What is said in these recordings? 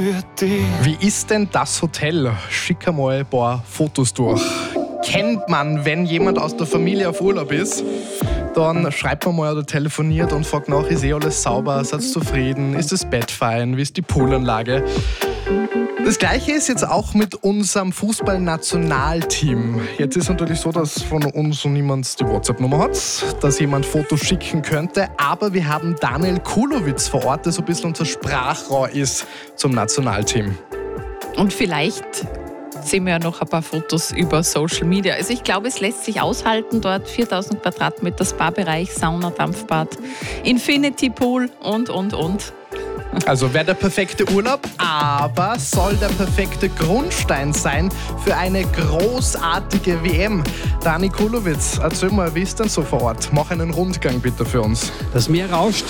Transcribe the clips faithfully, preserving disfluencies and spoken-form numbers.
Wie ist denn das Hotel? Schick einmal ein paar Fotos durch. Kennt man, wenn jemand aus der Familie auf Urlaub ist, dann schreibt man mal oder telefoniert und fragt nach, ist eh alles sauber, seid ihr zufrieden, ist das Bett fein, wie ist die Poolanlage? Das Gleiche ist jetzt auch mit unserem Fußballnationalteam. Jetzt ist es natürlich so, dass von uns niemand die WhatsApp-Nummer hat, dass jemand Fotos schicken könnte, aber wir haben Daniel Kulowitz vor Ort, der so ein bisschen unser Sprachrohr ist zum Nationalteam. Und vielleicht sehen wir ja noch ein paar Fotos über Social Media. Also ich glaube, es lässt sich aushalten dort. viertausend Quadratmeter Spa-Bereich, Sauna, Dampfbad, Infinity Pool und, und, und. Also wäre der perfekte Urlaub, aber soll der perfekte Grundstein sein für eine großartige W M. Dani Kulowitz, erzähl mal, wie ist denn so vor Ort? Mach einen Rundgang bitte für uns. Das Meer rauscht.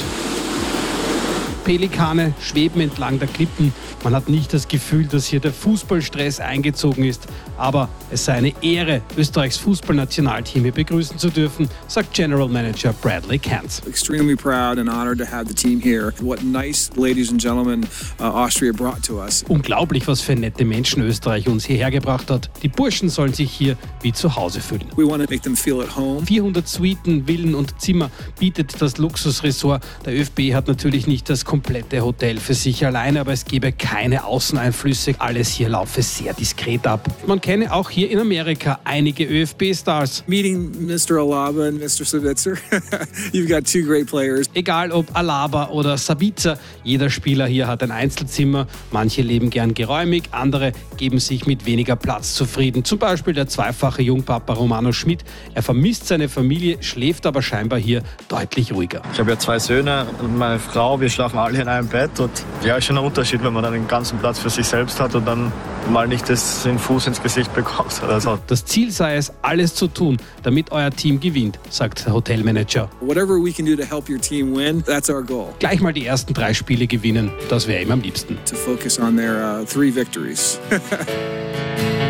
Pelikane schweben entlang der Klippen. Man hat nicht das Gefühl, dass hier der Fußballstress eingezogen ist. Aber es sei eine Ehre, Österreichs Fußballnationalteam hier begrüßen zu dürfen, sagt General Manager Bradley Kant. Extremely proud and honored to have the team here. What nice ladies and gentlemen uh, Austria brought to us. Unglaublich, was für nette Menschen Österreich uns hierher gebracht hat. Die Burschen sollen sich hier wie zu Hause fühlen. We want to make them feel at home. vierhundert Suiten, Villen und Zimmer bietet das Luxusressort. Der ÖFB hat natürlich nicht das komplette Hotel für sich alleine, aber es gebe keine Außeneinflüsse. Alles hier laufe sehr diskret ab. Man kenne auch hier in Amerika einige ÖFB-Stars. Meeting Mister Alaba and Mister Sabitzer. You've got two great players. Egal ob Alaba oder Sabitzer, jeder Spieler hier hat ein Einzelzimmer. Manche leben gern geräumig, andere geben sich mit weniger Platz zufrieden. Zum Beispiel der zweifache Jungpapa Romano Schmidt. Er vermisst seine Familie, schläft aber scheinbar hier deutlich ruhiger. Ich habe ja zwei Söhne und meine Frau, wir schlafen alle in einem Bett und ja, ist schon ein Unterschied, wenn man dann den ganzen Platz für sich selbst hat und dann mal nicht das, den Fuß ins Gesicht bekommt oder so. Das Ziel sei es, alles zu tun, damit euer Team gewinnt, sagt der Hotelmanager. Whatever we can do to help your team win, that's our goal. Gleich mal die ersten drei Spiele gewinnen, das wäre ihm am liebsten. To focus on their uh, three victories.